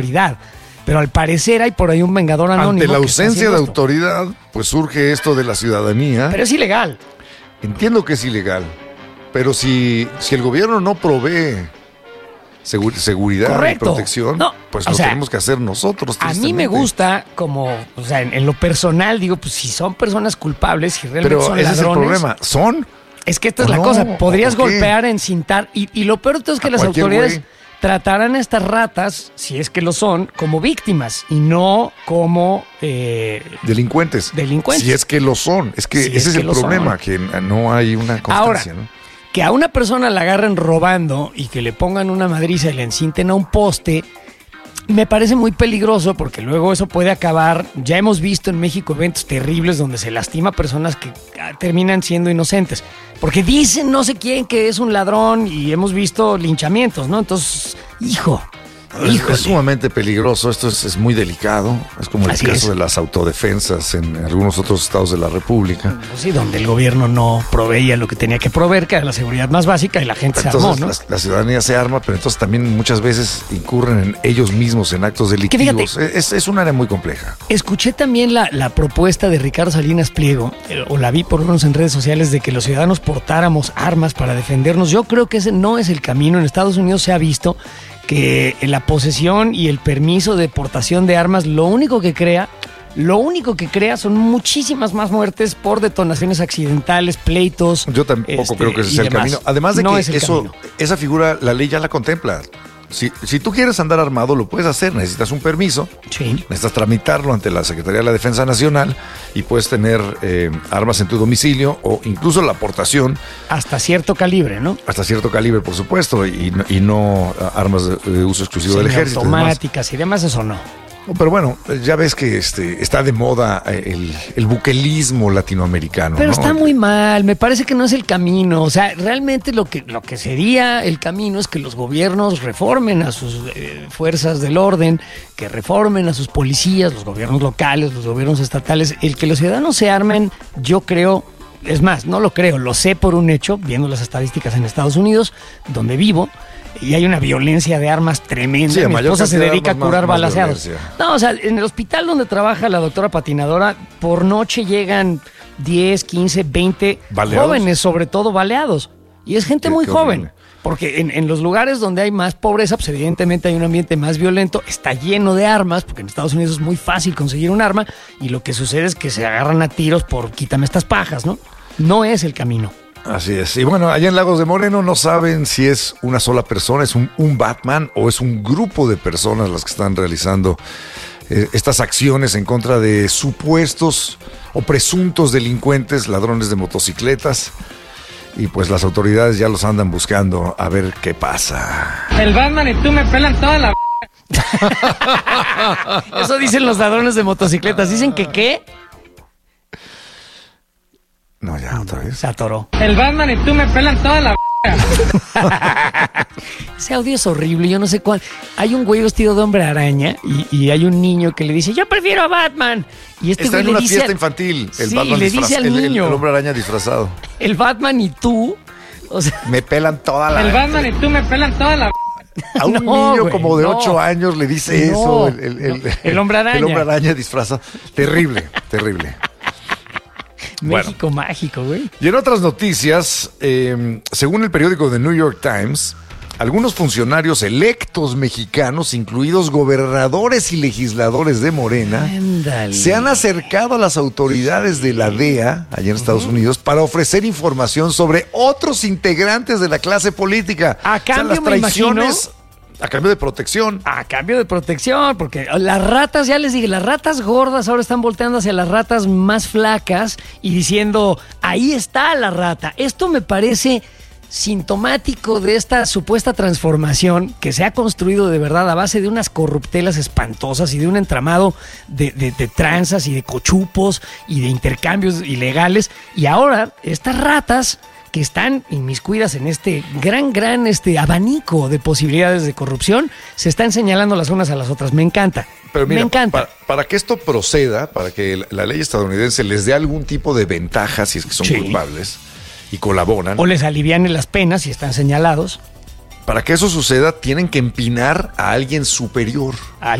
autoridad. Pero al parecer hay por ahí un vengador anónimo. Ante la que está ausencia haciendo de esto. autoridad, pues surge esto de la ciudadanía. Pero es ilegal. Entiendo que es ilegal, pero si el gobierno no provee seguridad Correcto. y protección, No, pues o lo sea, tenemos que hacer nosotros. A mí me tristemente. gusta como, o sea, en lo personal, digo, pues si son personas culpables, si realmente Pero son ese ladrones. es el problema. ¿Son? Es que esta ¿O es la no? cosa. Podrías ¿O qué? golpear, encintar. Y lo peor de todo es que A las cualquier autoridades güey. tratarán a estas ratas, si es que lo son, como víctimas y no como Delincuentes. Delincuentes. Si es que lo son. Es que Si ese es es que el lo problema, son. que no hay una constancia. Ahora, ¿no? que a una persona la agarren robando y que le pongan una madriza y le encinten a un poste, me parece muy peligroso porque luego eso puede acabar. Ya hemos visto en México eventos terribles donde se lastima a personas que terminan siendo inocentes. Porque dicen no sé quién que es un ladrón y hemos visto linchamientos, ¿no? Entonces, híjole. Es sumamente peligroso, esto es muy delicado, es como el Así caso es. de las autodefensas en algunos otros estados de la República. Pues sí, donde el gobierno no proveía lo que tenía que proveer, que era la seguridad más básica, y la gente Entonces se armó, ¿no? la ciudadanía se arma, pero entonces también muchas veces incurren en ellos mismos en actos delictivos. Es un área muy compleja. Escuché también la propuesta de Ricardo Salinas Pliego, o la vi por lo menos en redes sociales, de que los ciudadanos portáramos armas para defendernos. Yo creo que ese no es el camino. En Estados Unidos se ha visto que la posesión y el permiso de portación de armas lo único que crea son muchísimas más muertes por detonaciones accidentales, pleitos. Yo tampoco creo que ese y sea el demás. camino. Además de No que es el camino. esa figura, la ley ya la contempla. Si tú quieres andar armado, lo puedes hacer. Necesitas un permiso. Sí. Necesitas tramitarlo ante la Secretaría de la Defensa Nacional y puedes tener armas en tu domicilio o incluso la aportación. Hasta cierto calibre, ¿no? Hasta cierto calibre, por supuesto, y no armas de uso exclusivo del ejército. Automáticas y demás, eso no. Pero bueno, ya ves que está de moda el buquelismo latinoamericano. Pero ¿no? está muy mal, me parece que no es el camino. O sea, realmente lo que sería el camino es que los gobiernos reformen a sus fuerzas del orden, que reformen a sus policías, los gobiernos locales, los gobiernos estatales. El que los ciudadanos se armen, yo creo, es más, no lo creo, lo sé por un hecho, viendo las estadísticas en Estados Unidos, donde vivo. Y hay una violencia de armas tremenda. Sí, Mi mayor esposa se cantidad de dedica a armas, curar más balaceados. violencia. No, o sea, en el hospital donde trabaja la doctora patinadora, por noche llegan 10, 15, 20 ¿Baleados? jóvenes, sobre todo baleados. Y es gente muy Qué joven. horrible. Porque en los lugares donde hay más pobreza, pues evidentemente hay un ambiente más violento, está lleno de armas, porque en Estados Unidos es muy fácil conseguir un arma, y lo que sucede es que se agarran a tiros por quítame estas pajas, ¿no? No es el camino. Así es. Y bueno, allá en Lagos de Moreno no saben si es una sola persona, es un Batman o es un grupo de personas las que están realizando estas acciones en contra de supuestos o presuntos delincuentes, ladrones de motocicletas. Y pues las autoridades ya los andan buscando a ver qué pasa. El Batman y tú me pelan toda la... Eso dicen los ladrones de motocicletas. Dicen que ¿qué? No, ya otra vez. Se atoró. El Batman y tú me pelan toda la... Ese audio es horrible, yo no sé cuál. Hay un güey vestido de hombre araña y hay un niño que le dice, yo prefiero a Batman. Y este Está güey en le una dice fiesta infantil. El Sí, Batman le dice al niño. el hombre araña disfrazado. el Batman y tú. O sea, Me pelan toda la... El Batman y tú me pelan toda la... A un No, niño güey, como de no. 8 años le dice No. eso. El hombre araña. El hombre araña disfrazado. Terrible, terrible. México mágico, güey. Y en otras noticias, según el periódico The New York Times, algunos funcionarios electos mexicanos, incluidos gobernadores y legisladores de Morena, Ándale. se han acercado a las autoridades de la DEA, allá en Estados Unidos, para ofrecer información sobre otros integrantes de la clase política. A cambio, las me traiciones, a cambio de protección. A cambio de protección, porque las ratas, ya les dije, las ratas gordas ahora están volteando hacia las ratas más flacas y diciendo, ahí está la rata. Esto me parece sintomático de esta supuesta transformación que se ha construido de verdad a base de unas corruptelas espantosas y de un entramado de tranzas y de cochupos y de intercambios ilegales. Y ahora estas ratas que están inmiscuidas en este gran abanico de posibilidades de corrupción, se están señalando las unas a las otras. Me encanta. Pero mira, me encanta. para que esto proceda, para que la ley estadounidense les dé algún tipo de ventaja si es que son Sí. culpables y colaboran, O les aliviane las penas si están señalados. para que eso suceda tienen que empinar a alguien superior.